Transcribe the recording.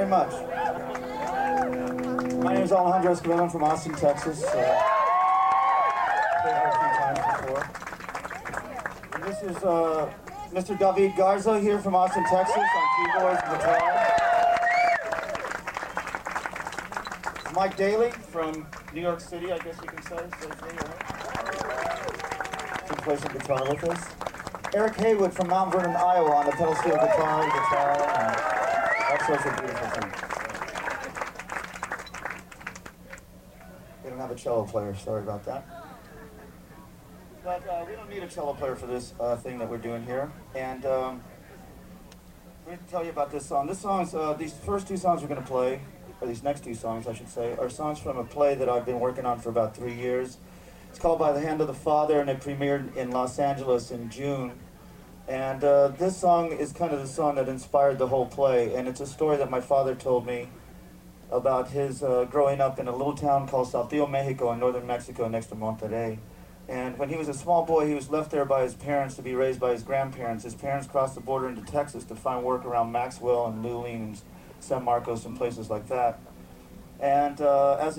very much. My name is Alejandro Escobar. I'm from Austin, Texas. Played here a few times before. And this is Mr. David Garza here from Austin, Texas on keyboards and guitar. Mike Daly from New York City, I guess you can say, safely, right? He plays some guitar with us. Eric Haywood from Mount Vernon, Iowa on the pedal steel guitar, and all sorts of beautiful things. We don't have a cello player, sorry about that. But we don't need a cello player for this thing that we're doing here. And we're going to tell you about this song. This song is, these first two songs we're going to play, or these next two songs I should say, are songs from a play that I've been working on for about 3 years. It's called By the Hand of the Father, and it premiered in Los Angeles in June. And this song is kind of the song that inspired the whole play, and it's a story that my father told me about his growing up in a little town called Saltillo, Mexico, in northern Mexico next to Monterrey. And when he was a small boy, he was left there by his parents to be raised by his grandparents. His parents crossed the border into Texas to find work around Maxwell and Luling and San Marcos and places like that. And as